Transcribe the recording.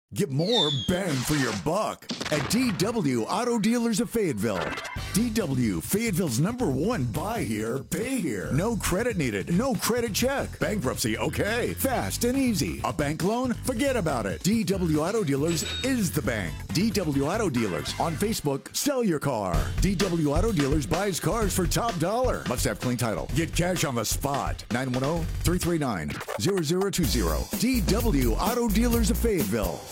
Get more bang for your buck at DW Auto Dealers of Fayetteville. DW, Fayetteville's #1 buy here, pay here. No credit needed, no credit check. Bankruptcy, okay. Fast and easy. A bank loan? Forget about it. DW Auto Dealers is the bank. DW Auto Dealers. On Facebook, sell your car. DW Auto Dealers buys cars for top dollar. Must have clean title. Get cash on the spot. 910-339-0020. DW Auto Dealers of Fayetteville.